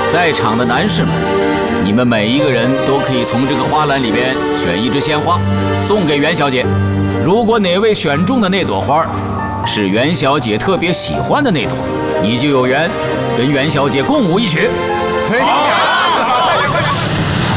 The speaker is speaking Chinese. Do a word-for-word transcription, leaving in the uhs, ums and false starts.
在场的男士们，你们每一个人都可以从这个花篮里边选一枝鲜花，送给袁小姐。如果哪位选中的那朵花是袁小姐特别喜欢的那朵，你就有缘跟袁小姐共舞一曲。 好。